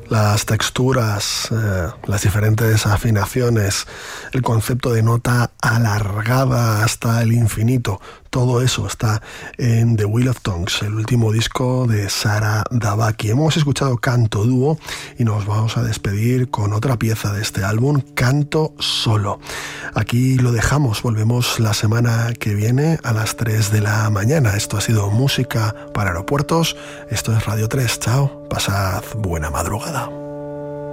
Las texturas, las diferentes afinaciones, el concepto de nota alargada hasta el infinito, todo eso está en The Wheel of Tongues, el último disco de Sara Davaki. Hemos escuchado Canto Dúo y nos vamos a despedir con otra pieza de este álbum, Canto Solo. Aquí lo dejamos, volvemos la semana que viene a las 3 de la mañana. Esto ha sido Música para Aeropuertos, esto es Radio 3. Chao, pasad buena madrugada.